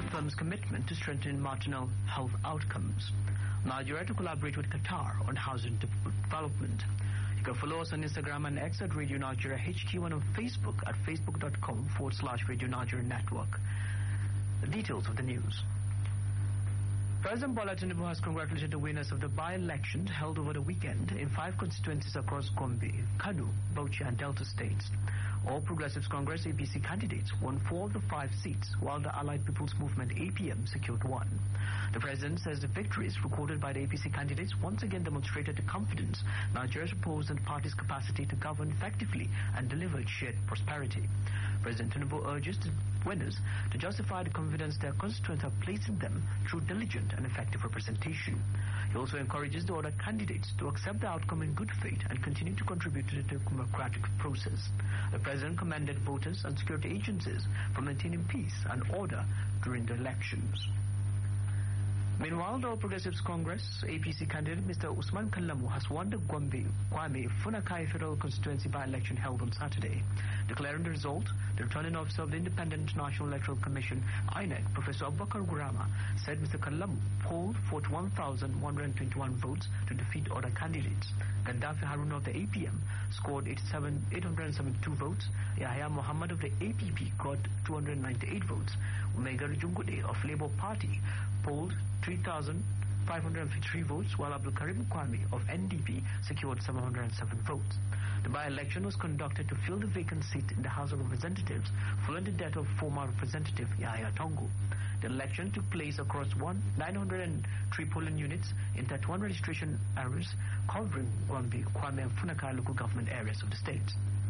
reaffirms commitment to strengthening maternal health outcomes. Nigeria to collaborate with Qatar on housing development. You can follow us on Instagram and X at Radio Nigeria HQ and on Facebook at facebook.com/Radio Nigeria Network. The details of the news. President Bola Tinubu has congratulated the winners of the by-elections held over the weekend in 5 constituencies across Gombe, Kano, Bauchi and Delta states. All Progressives Congress APC candidates won 4 of the 5 seats, while the Allied People's Movement APM secured 1. The president says the victories recorded by the APC candidates once again demonstrated the confidence Nigeria's reposed in the party's capacity to govern effectively and deliver shared prosperity. President Tinubu urges the winners to justify the confidence their constituents have placed in them through diligent and effective representation. He also encourages the other candidates to accept the outcome in good faith and continue to contribute to the democratic process. The president commended voters and security agencies for maintaining peace and order during the elections. Meanwhile, the All Progressives Congress APC candidate Mr. Usman Kallamu has won the Gombe Kwame Funakai Federal Constituency by-election held on Saturday. Declaring the result, the returning officer of the Independent National Electoral Commission (INEC), Professor Abubakar Gurama, said Mr. Kallamu polled 41,121 votes to defeat other candidates. Gaddafi Haruna of the APM scored 872 votes. Yahya Muhammad of the APP got 298 votes. Umega Jungude of Labour Party polled 3,553 votes, while Abdul Karim Kwame of NDP secured 707 votes. The by-election was conducted to fill the vacant seat in the House of Representatives following the death of former Representative Yahya Tongo. The election took place across 903 polling units in 31 registration areas covering Gombe, Kwame and Funakai local government areas of the state.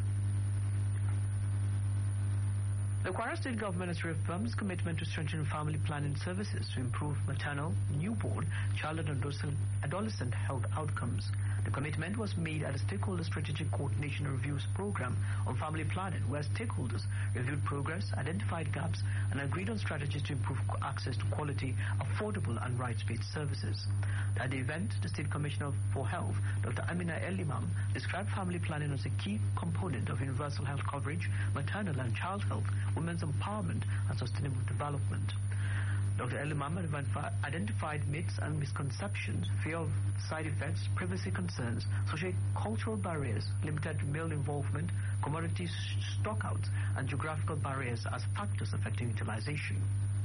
The Kwara State government has reaffirmed its commitment to strengthening family planning services to improve maternal, newborn, child and adolescent health outcomes. The commitment was made at the Stakeholder Strategic Coordination Reviews Program on Family Planning, where stakeholders reviewed progress, identified gaps, and agreed on strategies to improve access to quality, affordable and rights-based services. At the event, the State Commissioner for Health, Dr. Amina El-Imam, described family planning as a key component of universal health coverage, maternal and child health, women's empowerment and sustainable development. Dr. El-Imam identified myths and misconceptions, fear of side effects, privacy concerns, socio-cultural barriers, limited male involvement, commodity stockouts, and geographical barriers as factors affecting utilization.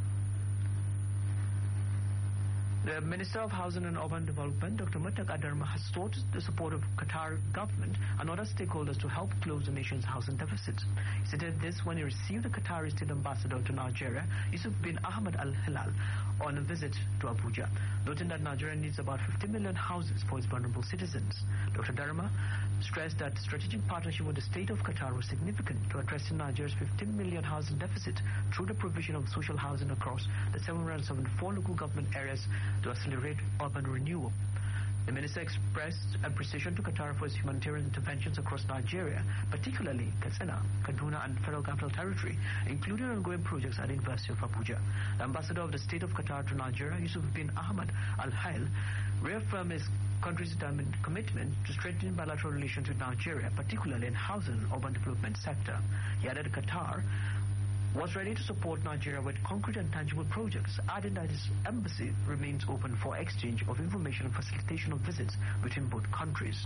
The Minister of Housing and Urban Development, Dr. Muttaq Adarma, has sought the support of Qatar government and other stakeholders to help close the nation's housing deficit. He stated this when he received the Qatari State Ambassador to Nigeria, Yusuf bin Ahmed Al-Hilal, on a visit to Abuja, noting that Nigeria needs about 50 million houses for its vulnerable citizens. Dr. Adarma stressed that strategic partnership with the state of Qatar was significant to addressing Nigeria's 15 million housing deficit through the provision of social housing across the 774 local government areas to accelerate urban renewal. The minister expressed appreciation to Qatar for its humanitarian interventions across Nigeria, particularly Katsina, Kaduna and Federal Capital Territory, including ongoing projects at the University of Abuja. The ambassador of the state of Qatar to Nigeria, Yusuf bin Ahmed Al-Hilal, reaffirmed his country's commitment to strengthening bilateral relations with Nigeria, particularly in housing and urban development sector. He added Qatar was ready to support Nigeria with concrete and tangible projects, adding that its embassy remains open for exchange of information and facilitation of visits between both countries.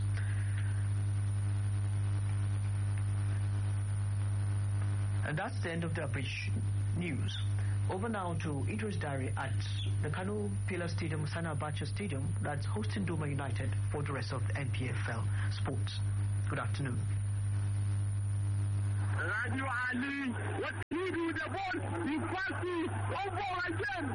And that's the end of the Abridged News. Over now to Idris Diary at the Kano Pillar Stadium, Sana Abacha Stadium, that's hosting Doma United for the rest of the NPFL sports. Good afternoon. Radio Ali, what did he do with the ball? He passed it over again.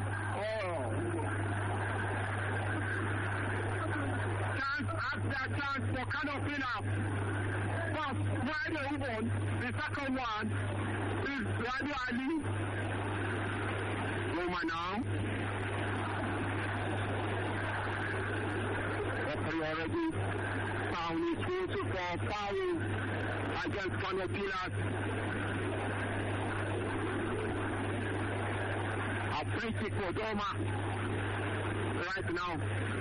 Chance after chance for Kano Pillar. First, Friday Ubon. The second one is Radio Ali. Roma now. Referee already found his photo for foul against Kano Pillars. A free kick for Doma right now.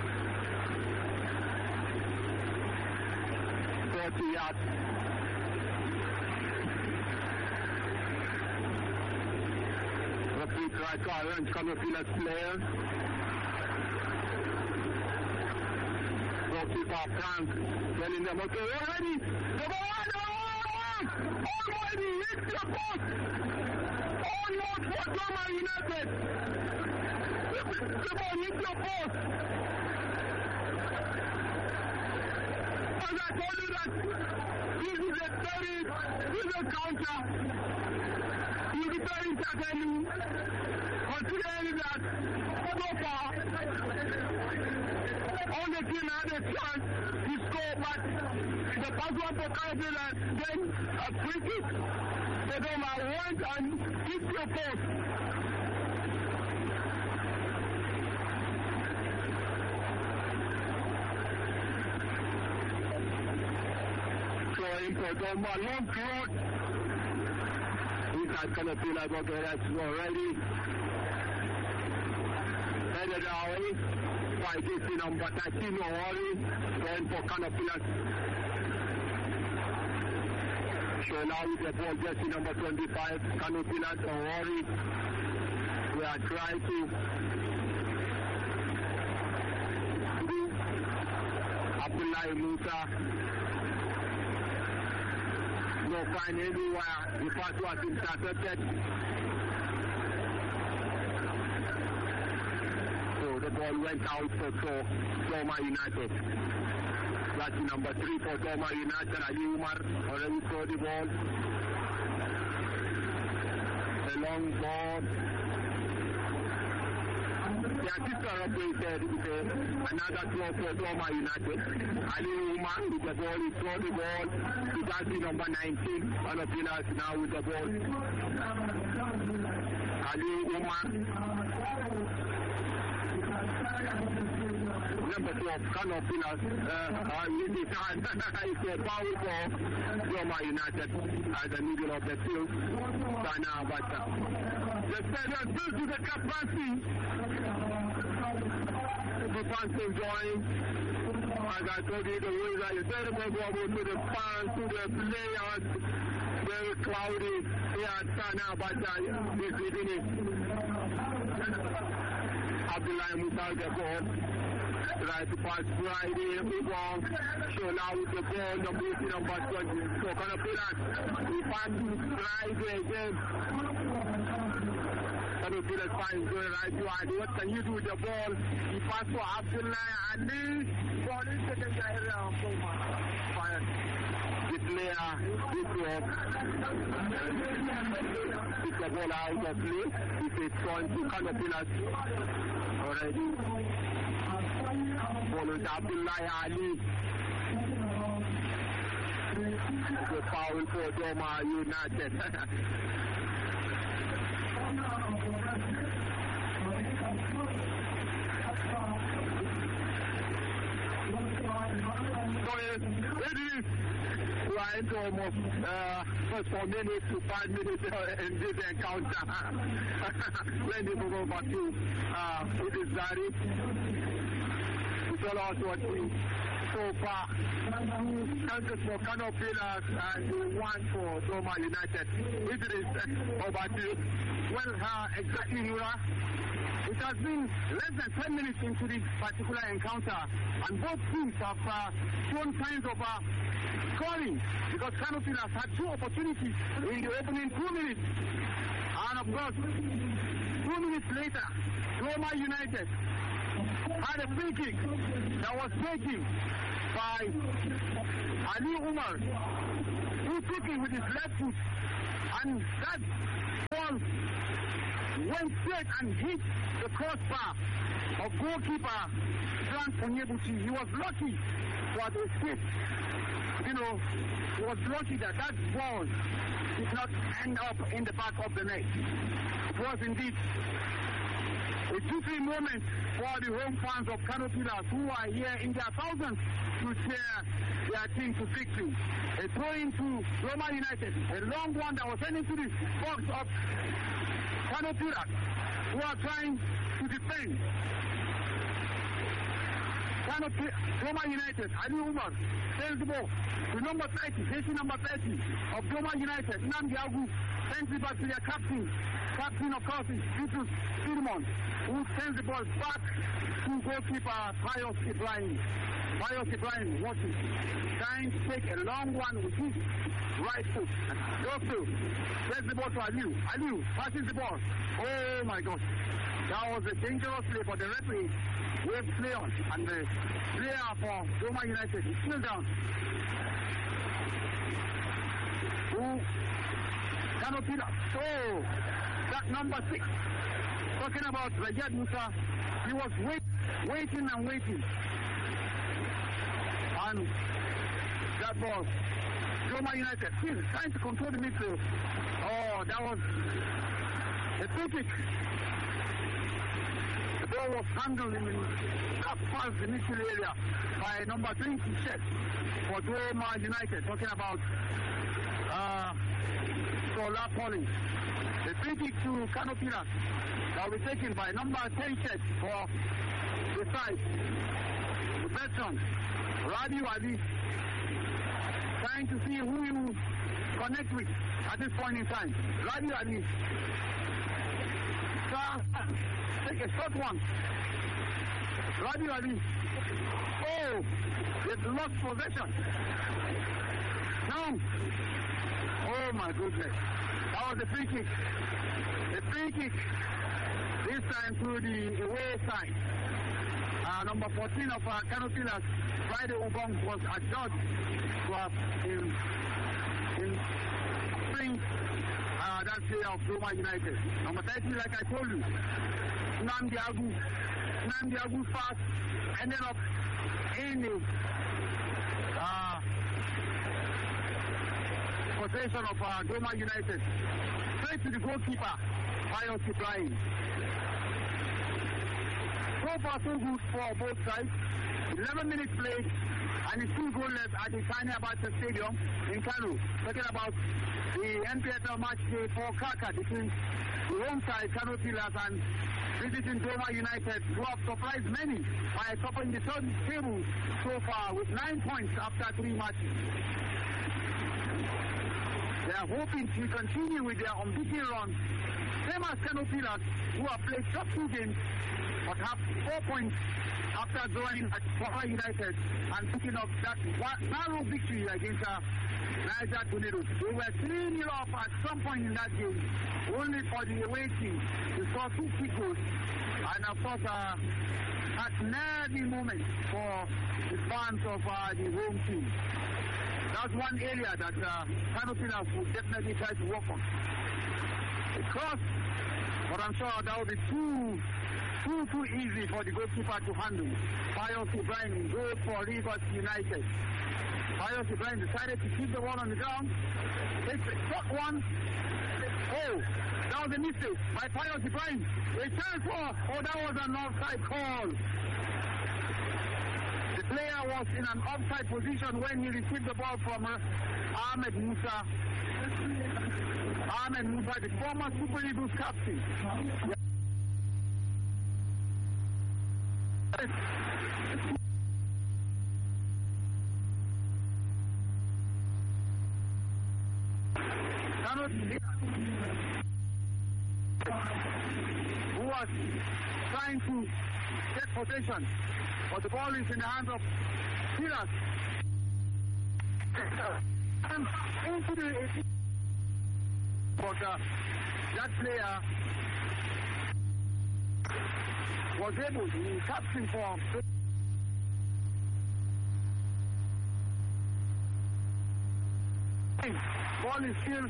40 yards. Referee try to arrange Canopilas player. Goalkeeper Frank telling them, okay, we're ready. The ball, already hit the post. Almost for Doma United. The ball hit the post. As I told you that this is a counter. You'll be very entertaining, considering that so far, all the team had a chance to score, but the pass one for Canopilas, then a free kick. The Doma went and hit your post. Throwing for Doma, long throat. Inside Canopilas, okay, that's already headed away by jersey number 13, Owori, going for Canopilas. So now with the ball, jersey number 25, Canopilas, Owori. We are trying to Abdullahi Musa. No find anywhere. The pass was intercepted. So the ball went out for Doma United. That's number 3 for Doma United. Ali Umar already threw the ball. A long ball. The assistant operated another throw for Doma United. Ali Umar with the ball, he threw the ball. That's number 19. Canopilas now with the ball. Ali Umar. Number 12, Canopilas. It's a foul for Doma United at the middle of the field. Sana Abacha. The stadium built to the capacity. The fans enjoying. As I told you, the rules are very favorable to the fans, to the players. Very cloudy here at Sana Abacha this evening. Abdullahi Musa the ball. Try to pass Friday, Ubong, Shola with the ball, number 20. So Canopilas, he passes Friday again. Canopilas finds the right wide. What can you do with the ball? He passes for Abdullahi Ali. Ball into the area of fire. The player, this was the ball out of play. It's a throw to Canopilas already. Followed Abdullahi Ali. The foul for Doma United. So it is right almost first 4 minutes to 5 minutes in this encounter. When they move over to it is Zari. Tell us what we so far. Chances for Canopilas and 1 for Doma United. It is over to well, exactly, Nura. It has been less than 10 minutes into this particular encounter, and both teams have shown signs of scoring because Canopilas had 2 opportunities in the opening 2 minutes. And of course, 2 minutes later, Doma United had a free kick that was taken by Ali Umar, who took it with his left foot, and that ball went straight and hit the crossbar of goalkeeper Frank Onyebuchi. He was lucky for the escape. He was lucky that ball did not end up in the back of the net. It was indeed a two-three moment for the home fans of Canopilas who are here in their thousands to cheer their team to victory. A throw into Doma United, a long one that was sent into the box of Canopilas, who are trying to defend. Doma United, Ali Umar, sends the ball to number 30, jersey number 30 of Doma United, Nnamdi Agu, sends it back to their captain. Captain, of course, is Vitus Firmon, who sends the ball back to goalkeeper Pius Ibrahim. Pius Ibrahim watching, trying to take a long one with his right foot. Dosto sends the ball to Aliu. Aliu passes the ball. Oh my God. That was a dangerous play, but the referee waved play on, and the player for Doma United is still down. Kanopila. So that number 6, talking about Rajat Musa, he was waiting and waiting. And that ball, Doma United still trying to control the midfield. Oh, that was a free kick. The ball was handled in that past the midfield area by number 20 set for Doma United, talking about Sola Polly. The free kick to Kano Pillars that will be taken by number 10 set for the side. The veteran, Rabiu Ali, trying to see who you connect with at this point in time. Rabiu Ali. Take a short one. Rabiu Ali. Oh, they've lost possession. Now, oh my goodness. That was a free kick. A free kick. This time to the away side. Number 14 of Kano Pillars, Friday Ubong, was adjudged to have in spring that player of Doma United. Number 30, like I told you, Nnamdi Agu's pass ended up in the possession of Doma United. Straight to the goalkeeper, Pius Ibrahim. So far so good for both sides. 11 minutes played, and it's 2 goalless at the Sani Abacha Stadium in Kano. Talking about the NPSL match day for Kaka between the home side, Kano Pillars, and visiting Doma United, who have surprised many by topping the third table so far with 9 points after 3 matches. They are hoping to continue with their unbeaten run, same as Kano Pillars, who have played just 2 games but have 4 points after drawing at Doma United and picking up that narrow victory against Niger Tornadoes. They were 3-0 up at some point in that game, only for the away team to score 2 quick goals. And of course, that nervy moment for the fans of the home team. That's one area that Kano Pillars will definitely try to work on. A cross, but I'm sure that will be too easy for the goalkeeper to handle. Pius Ibrahim goes for Rivers United. Pius Ibrahim decided to keep the ball on the ground. Takes a short one. Oh, that was a mistake by Pius Ibrahim. A chance for, that was an offside call. The player was in an offside position when he received the ball from Ahmed Musa. Ahmed Musa, the former Super Eagles captain. Who was trying to get possession, but the ball is in the hands of Pillars. And into the but that player was able to captain for ball is still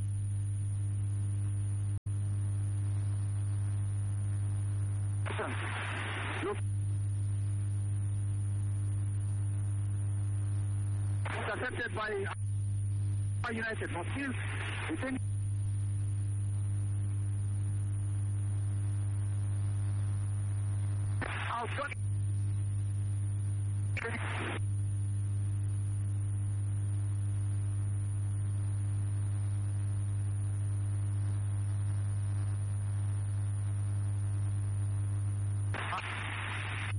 intercepted by United, but still within out.